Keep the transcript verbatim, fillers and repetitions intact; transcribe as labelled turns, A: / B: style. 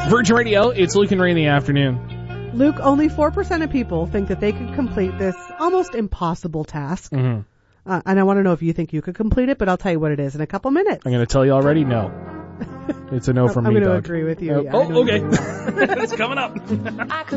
A: Virgin Radio, it's Luke and Ray in the afternoon.
B: Luke, only four percent of people think that they could complete this almost impossible task.
A: Mm-hmm.
B: Uh, and I want to know if you think you could complete it, but I'll tell you what it is in a couple minutes.
A: I'm going to tell you already, no. It's a no from
B: I'm
A: me,
B: going to
A: Doug.
B: agree with you.
A: Uh,
B: Yeah,
A: oh, okay. It's coming up.